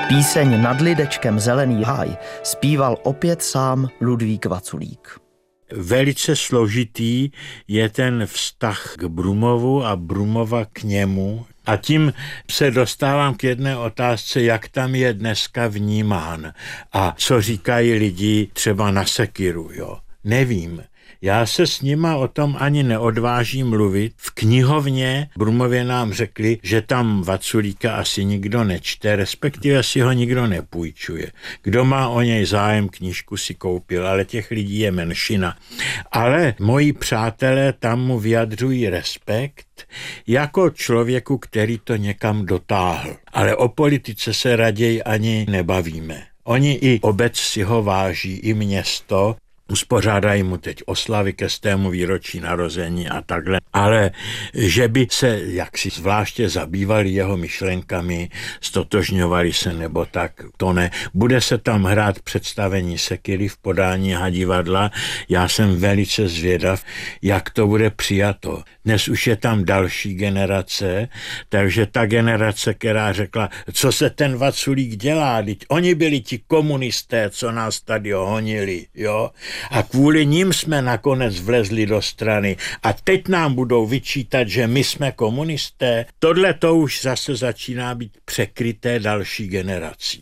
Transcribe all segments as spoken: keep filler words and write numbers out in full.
Píseň Nad lidečkem zelený háj zpíval opět sám Ludvík Vaculík. Velice složitý je ten vztah k Brumovu a Brumova k němu. A tím se dostávám k jedné otázce, jak tam je dneska vnímán a co říkají lidi třeba na Sekyru. Jo. Nevím. Já se s nima o tom ani neodvážím mluvit. V knihovně Brumově nám řekli, že tam Vaculíka asi nikdo nečte, respektive si ho nikdo nepůjčuje. Kdo má o něj zájem, knížku si koupil, ale těch lidí je menšina. Ale moji přátelé tam mu vyjadřují respekt jako člověku, který to někam dotáhl. Ale o politice se raději ani nebavíme. Oni i obec si ho váží, i město. Uspořádají mu teď oslavy ke stému výročí narození a takhle. Ale že by se jaksi zvláště zabývali jeho myšlenkami, stotožňovali se nebo tak, to ne. Bude se tam hrát představení Sekyry v podání Hadivadla. Já jsem velice zvědav, jak to bude přijato. Dnes už je tam další generace, takže ta generace, která řekla, co se ten Vaculík dělá, teď oni byli ti komunisté, co nás tady honili, jo? A kvůli nim jsme nakonec vlezli do strany a teď nám budou vyčítat, že my jsme komunisté. Tohle to už zase začíná být překryté další generací.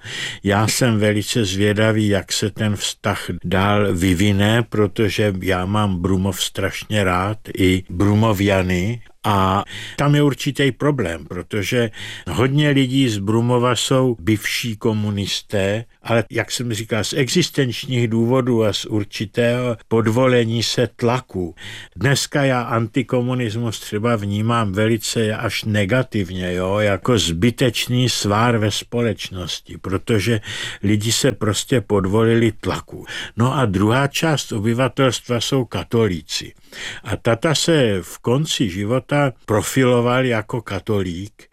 Já jsem velice zvědavý, jak se ten vztah dál vyvine, protože já mám Brumov strašně rád, i Brumoviany. A tam je určitý problém, protože hodně lidí z Brumova jsou bývalí komunisté, ale jak jsem říkal, z existenčních důvodů a z určitého podvolení se tlaku. Dneska já antikomunismus třeba vnímám velice až negativně, jo, jako zbytečný svár ve společnosti, protože lidi se prostě podvolili tlaku. No a druhá část obyvatelstva jsou katolíci. A tata se v konci života profiloval jako katolík